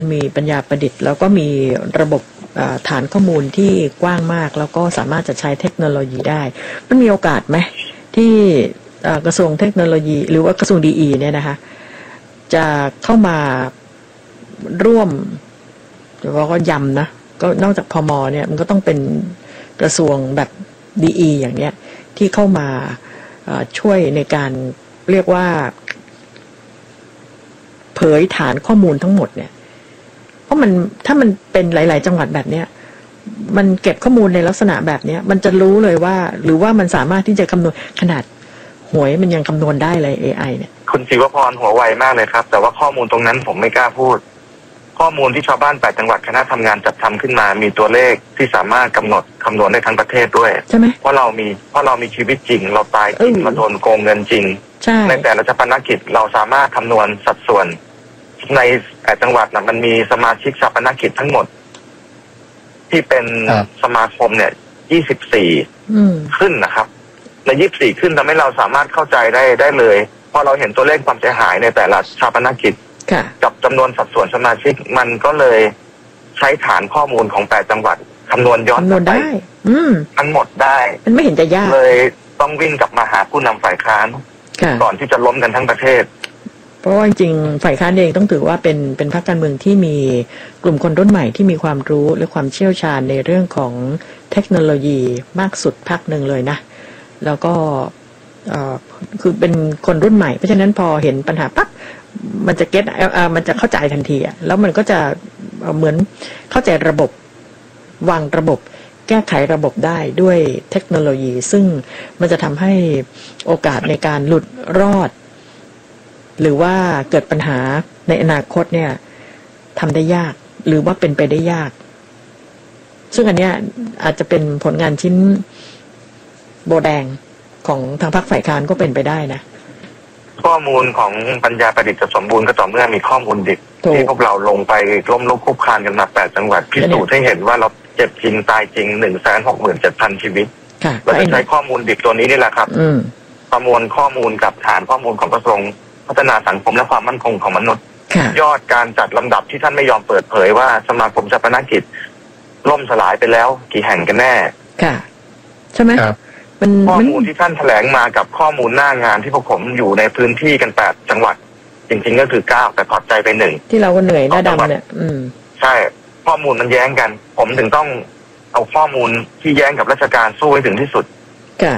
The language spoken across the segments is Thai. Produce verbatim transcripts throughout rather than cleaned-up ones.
มีปัญญาประดิษฐ์แล้วก็มีระบบฐานข้อมูลที่กว้างมากแล้วก็สามารถจะใช้เทคโนโลยีได้มันมีโอกาสไหมที่กระทรวงเทคโนโลยีหรือว่ากระทรวงดีอีเนี่ยนะคะจะเข้ามาร่วมหรือว่าก็ย้ำนะก็นอกจากพมเนี่ยมันก็ต้องเป็นกระทรวงแบบดีอีอย่างเนี้ยที่เข้ามาช่วยในการเรียกว่าเผยฐานข้อมูลทั้งหมดเนี่ยเพราะมันถ้ามันเป็นหลายๆจังหวัดแบบเนี้ยมันเก็บข้อมูลในลักษณะแบบเนี้ยมันจะรู้เลยว่าหรือว่ามันสามารถที่จะคำนวณขนาดหวยมันยังคำนวณได้เลย เอ ไอ เนี่ยคุณศิวพรหัวไวมากเลยครับแต่ว่าข้อมูลตรงนั้นผมไม่กล้าพูดข้อมูลที่ชาวบ้านแปดจังหวัดคณะทำงานจัดทำขึ้นมามีตัวเลขที่สามารถกำหนดคำนวณได้ทั้งประเทศด้วยใช่ไหมเพราะเรามีเพราะเรามีชีวิตจริงเราตายจริงเราโดนโกงเงินจริงในแต่ละชาปนกิจเราสามารถคำนวณสัดส่วนในแปดจังหวัดนะมันมีสมาชิกชาปนกิจทั้งหมดที่เป็นสมาคมเนี่ยยี่สิบสี่ขึ้นนะครับในยี่สิบสี่ขึ้นทำให้เราสามารถเข้าใจได้ได้เลยพอเราเห็นตัวเลขความเสียหายในแต่ละชาปนกิจกับจำนวนสัดส่วนสมาชิกมันก็เลยใช้ฐานข้อมูลของแปดจังหวัดคำนวณย้อนไปทั้งหมดได้มันไม่เห็นจะยากเลยต้องวิ่งกลับมาหาผู้นำฝ่ายค้านก่อนที่จะล้มกันทั้งประเทศเพราะว่าจริงๆฝ่ายค้านเองต้องถือว่าเป็นเป็นพรรคการเมืองที่มีกลุ่มคนรุ่นใหม่ที่มีความรู้และความเชี่ยวชาญในเรื่องของเทคโนโลยีมากสุดพรรคหนึ่งเลยนะแล้วก็คือเป็นคนรุ่นใหม่เพราะฉะนั้นพอเห็นปัญหาปั๊บมันจะเก็ตมันจะเข้าใจทันทีอ่ะแล้วมันก็จะเหมือนเข้าใจระบบวางระบบแก้ไขระบบได้ด้วยเทคโนโลยีซึ่งมันจะทำให้โอกาสในการหลุดรอดหรือว่าเกิดปัญหาในอนาคตเนี่ยทำได้ยากหรือว่าเป็นไปได้ยากซึ่งอันเนี้ยอาจจะเป็นผลงานชิ้นโบแดงของทางพรรคฝ่ายค้านก็เป็นไปได้นะข้อมูลของปัญญาประดิษฐ์จะสมบูรณ์ก็ต่อเมื่อมีข้อมูลดิบที่พวกเราลงไปล้มลุกคลุกคลานกันมาแปดจังหวัดพิสูจน์ให้เห็นว่าเราเจ็บจริงตายจริงหนึ่งแสนหกหมื่นเจ็ดพันชีวิตเราจะใช้ข้อมูลดิบตัวนี้นี่แหละครับประมวลข้อมูลกับฐานข้อมูลของกระทรวงพัฒนาสังคมและความมั่นคงของมนุษย์ยอดการจัดลำดับที่ท่านไม่ยอมเปิดเผยว่าสมาคมชาปนกิจล่มสลายไปแล้วกี่แห่งกันแน่ค่ะใช่ไหมข้อมูลที่ท่านแถลงมากับข้อมูลหน้างานที่พวกผมอยู่ในพื้นที่กันแปดจังหวัดจริงๆก็คือเก้าแต่ถอดใจไปหนึ่งที่เราก็เหนื่อยหน้าดำเนี่ยอืมใช่ข้อมูลมันแย้งกันผมถึงต้องเอาข้อมูลที่แย้งกับราชการสู้ให้ถึงที่สุดค่ะ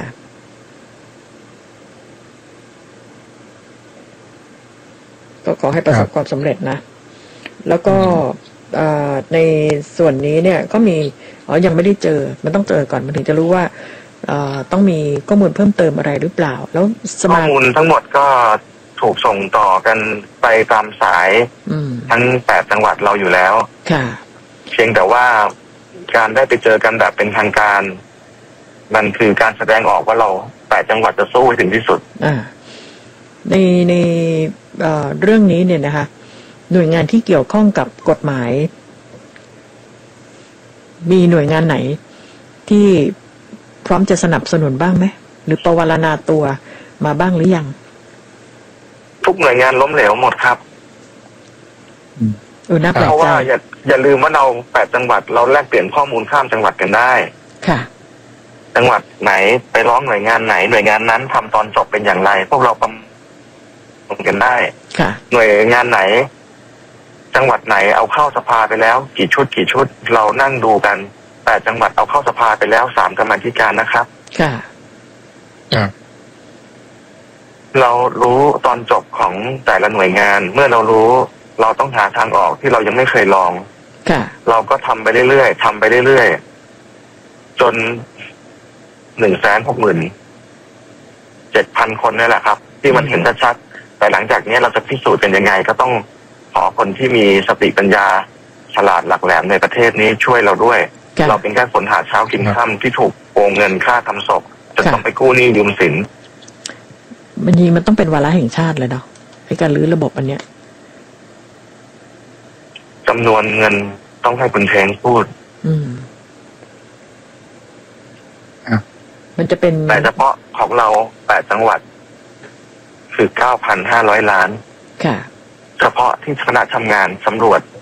ก็ขอให้ประสบความสำเร็จนะแล้วก็ในส่วนนี้เนี่ยก็มีอ๋อยังไม่ได้เจอมันต้องเจอก่อนมันถึงจะรู้ว่าต้องมีข้อมูลเพิ่มเติมอะไรหรือเปล่าแล้วข้อมูลทั้งหมดก็ถูกส่งต่อกันไปตามสายทั้งแปดจังหวัดเราอยู่แล้วค่ะเพียงแต่ว่าการได้ไปเจอกันแบบเป็นทางการมันคือการแสดงออกว่าเราแปดจังหวัดจะสู้ถึงที่สุดอ่าในในเรื่องนี้เนี่ยนะคะหน่วยงานที่เกี่ยวข้องกับกฎหมายมีหน่วยงานไหนที่พร้อมจะสนับสนุนบ้างไหมหรือประวารณาตัวมาบ้างหรือยังทุกหน่วยงานล้มเหลวหมดครับเออน่าแปลกใจเพราะว่าอย่าอย่าลืมว่าเราแปดจังหวัดเราแลกเปลี่ยนข้อมูลข้ามจังหวัดกันได้ค่ะจังหวัดไหนไปร้องหน่วยงานไหนหน่วยงานนั้นทำตอนจบเป็นอย่างไรพวกเราประเมินกันได้ค่ะหน่วยงานไหนจังหวัดไหนเอาเข้าสภาไปแล้วกี่ชุดกี่ชุดเรานั่งดูกันแปดจังหวัดเอาเข้าสภาไปแล้วสามกรรมาธิการนะครับค่ะเรารู้ตอนจบของแต่ละหน่วยงานเมื่อเรารู้เราต้องหาทางออกที่เรายังไม่เคยลองค่ะเราก็ทำไปเรื่อยๆทำไปเรื่อยๆจนหนึ่งแสนหกหมื่นเจ็ดพันคนนี่แหละครับที่มันเห็นชัดๆแต่หลังจากนี้เราจะพิสูจน์เป็นยังไงก็ต้องขอคนที่มีสติปัญญาฉลาดหลักแหลมในประเทศนี้ช่วยเราด้วยเราเป็นแค่คนหาเช้ากินค่ำที่ถูกโกงเงินค่าทำศพจนต้องไปกู้หนี้ยืมสินมันยิงมันต้องเป็นวาระแห่งชาติเลยเนาะในการรื้อระบบอันเนี้ยจำนวนเงินต้องให้คุณเทงพูดอืมมันจะเป็นแต่เฉพาะของเราแปดจังหวัดคือเก้าพันห้าร้อยล้านค่ะเฉพาะที่คณะทำงานสำรวจ